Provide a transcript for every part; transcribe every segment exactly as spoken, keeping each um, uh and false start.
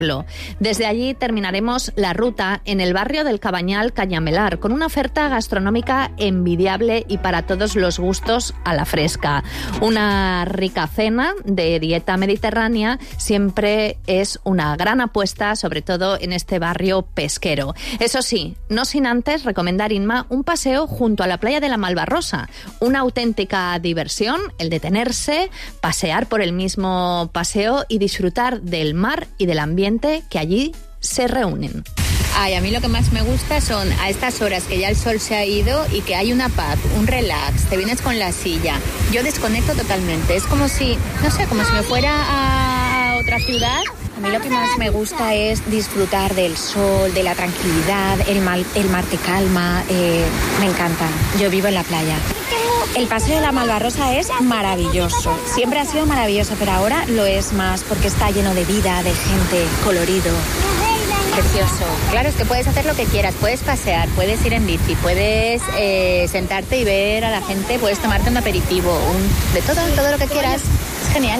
Desde allí terminaremos la ruta en el barrio del Cabanyal Canyamelar, con una oferta gastronómica envidiable y para todos los gustos a la fresca. Una rica cena de dieta mediterránea siempre es una gran apuesta, sobre todo en este barrio pesquero. Eso sí, no sin antes recomendar, Inma, un paseo junto a la playa de la Malvarrosa. Una auténtica diversión, el detenerse, pasear por el mismo paseo y disfrutar del mar y del ambiente que allí se reúnen. Ay, a mí lo que más me gusta son a estas horas que ya el sol se ha ido y que hay una paz, un relax, te vienes con la silla. Yo desconecto totalmente, es como si, no sé, como si me fuera a otra ciudad. A mí lo que más me gusta es disfrutar del sol, de la tranquilidad, el mar, el mar te calma, eh, me encanta. Yo vivo en la playa. El paseo de la Malvarrosa es maravilloso, siempre ha sido maravilloso, pero ahora lo es más porque está lleno de vida, de gente, colorido. Precioso. Claro, es que puedes hacer lo que quieras, puedes pasear, puedes ir en bici, puedes eh, sentarte y ver a la gente, puedes tomarte un aperitivo, un, de todo, todo lo que quieras. Es genial.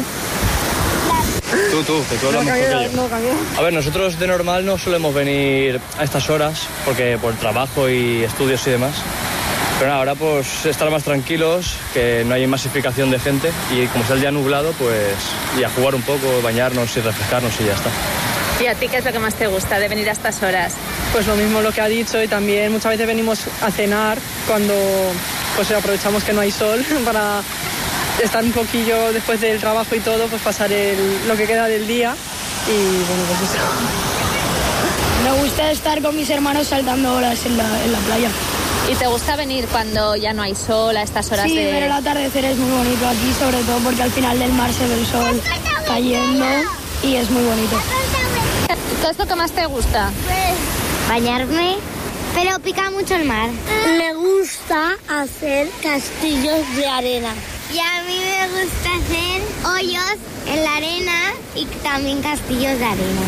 Tú, tú, que tú hablas mejor que yo. A ver, nosotros de normal no solemos venir a estas horas porque por trabajo y estudios y demás. Pero nada, ahora pues estar más tranquilos, que no hay masificación de gente y como está el día nublado, pues y a jugar un poco, bañarnos y refrescarnos y ya está. ¿Y a ti qué es lo que más te gusta de venir a estas horas? Pues lo mismo lo que ha dicho, y también muchas veces venimos a cenar cuando pues aprovechamos que no hay sol para estar un poquillo después del trabajo y todo, pues pasar el, lo que queda del día y bueno, pues eso. Me gusta estar con mis hermanos saltando olas en la, en la playa. ¿Y te gusta venir cuando ya no hay sol a estas horas sí, de...? Sí, pero el atardecer es muy bonito aquí, sobre todo porque al final del mar se ve el sol cayendo y es muy bonito. ¿Qué es lo que más te gusta? Pues bañarme, pero pica mucho el mar. Me gusta hacer castillos de arena. Y a mí me gusta hacer hoyos en la arena y también castillos de arena.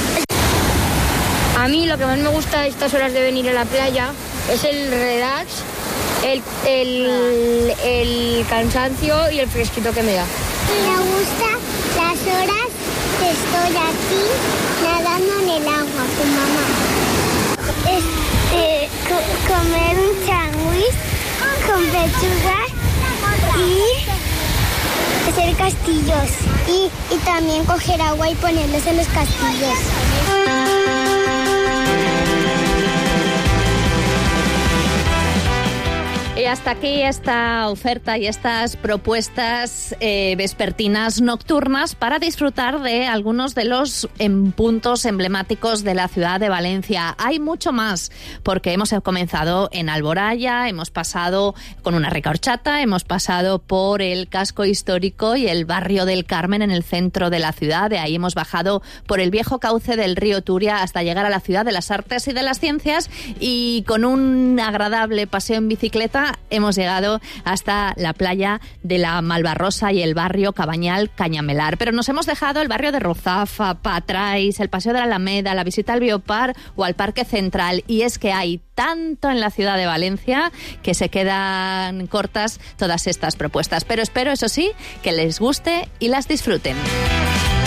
A mí lo que más me gusta a estas horas de venir a la playa es el relax, el, el, el cansancio y el fresquito que me da. Me gustan las horas que estoy aquí nadando en el agua con mamá. Este, co- comer un sándwich con pechugas y hacer castillos. Y, y también coger agua y ponerlos en los castillos. Y hasta aquí esta oferta y estas propuestas eh, vespertinas nocturnas para disfrutar de algunos de los em, puntos emblemáticos de la ciudad de Valencia. Hay mucho más, porque hemos comenzado en Alboraya, hemos pasado con una rica horchata, hemos pasado por el casco histórico y el barrio del Carmen en el centro de la ciudad. De ahí hemos bajado por el viejo cauce del río Turia hasta llegar a la ciudad de las artes y de las ciencias, y con un agradable paseo en bicicleta hemos llegado hasta la playa de la Malvarrosa y el barrio Cabanyal Canyamelar. Pero nos hemos dejado el barrio de Ruzafa, Patrais, el paseo de la Alameda, la visita al Biopar o al Parque Central. Y es que hay tanto en la ciudad de Valencia que se quedan cortas todas estas propuestas. Pero espero, eso sí, que les guste y las disfruten.